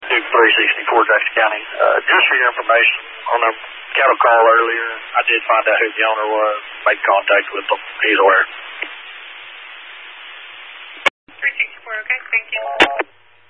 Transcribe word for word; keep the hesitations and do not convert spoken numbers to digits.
Duke three sixty-four, Jackson County. Uh, just for your information, on the cattle call earlier, I did find out who the owner was. Make contact with them. He's aware. three sixty-four, okay, thank you.